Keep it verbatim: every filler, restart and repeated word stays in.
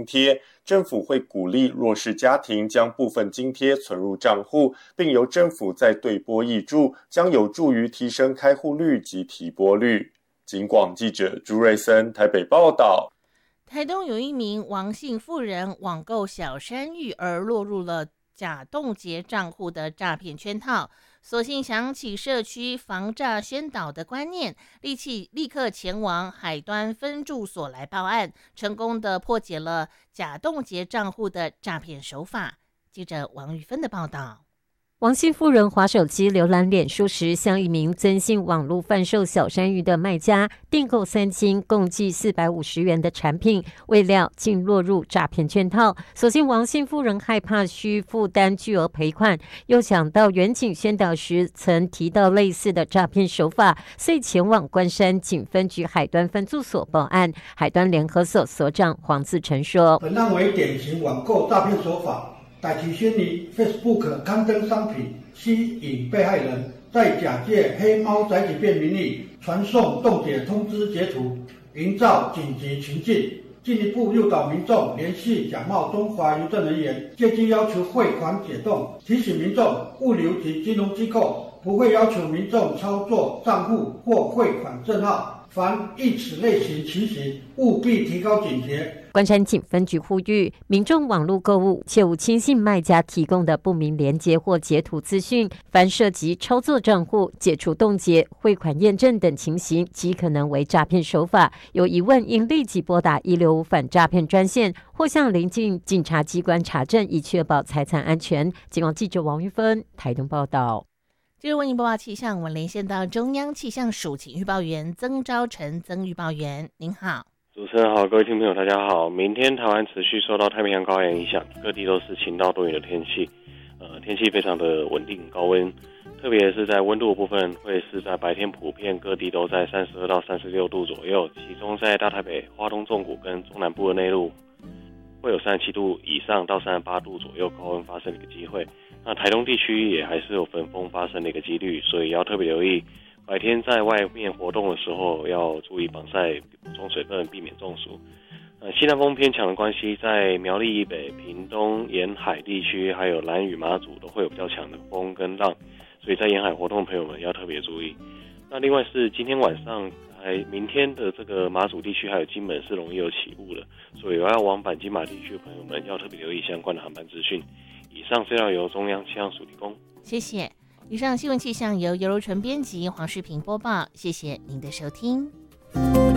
津贴，政府会鼓励弱势家庭将部分津贴存入账户，并由政府再对拨挹注，将有助于提升开户率及提拨率。警广记者朱瑞森台北报道。 台东有一名王姓妇人网购小山芋而落入了假冻结账户的诈骗圈套，所幸想起社区防诈宣导的观念，立即立刻前往海端分驻所来报案，成功的破解了假冻结账户的诈骗手法。记者王玉芬的报道。 王姓妇人滑手机浏览脸书时，向一名曾姓网络贩售小山芋的卖家订购三斤，共计四百五十元的产品，未料竟落入诈骗圈套。所幸王姓妇人害怕需负担巨额赔款，又想到远景宣导时曾提到类似的诈骗手法，遂前往关山警分局海端分驻所报案。海端联合所所长黄自成说：“ 本案为典型网购诈骗手法。”逮其先于 Facebook 刊登商品，吸引被害人，再假借黑猫宅急便名义传送冻结通知截图，营造紧急情境，进一步诱导民众联系假冒中华邮政人员，借机要求汇款解冻，提醒民众物流及金融机构不会要求民众操作账户或汇款证号，凡遇此类型情形，务必提高警觉。 关山警分局呼吁民众网络购物切勿轻信卖家提供的不明连结或截图资讯，凡涉及操作账户、解除冻结、汇款验证等情形，极可能为诈骗手法。有疑问应立即拨打一六五反诈骗专线，或向邻近警察机关查证，以确保财产安全。警广记者王玉芬台东报道。 接着为您播报气象，我们连线到中央气象署请预报员曾昭成曾预报员，您好。 主持人好，各位听众朋友大家好。明天台湾持续受到太平洋高压影响，各地都是晴到多云的天气，呃，天气非常的稳定高温，特别是在温度的部分，会是在白天普遍各地都在三十二到三十六度左右，其中在大台北、花东纵谷跟中南部的内陆，会有三十七度以上到三十八度左右高温发生的一个机会。那台东地区也还是有焚风发生的一个几率，所以要特别留意。白天在外面活动的时候，要注意防晒、补充水分，避免中暑。呃，西南风偏强的关系，在苗栗以北、屏东沿海地区，还有兰屿、马祖都会有比较强的风跟浪，所以在沿海活动的朋友们要特别注意。那另外是今天晚上，还明天的这个马祖地区还有金门是容易有起雾的，所以要往返金马地区的朋友们要特别留意相关的航班资讯。以上资料由中央气象署提供， 谢谢。以上新闻气象由尤柔纯编辑，黄世平播报，谢谢您的收听。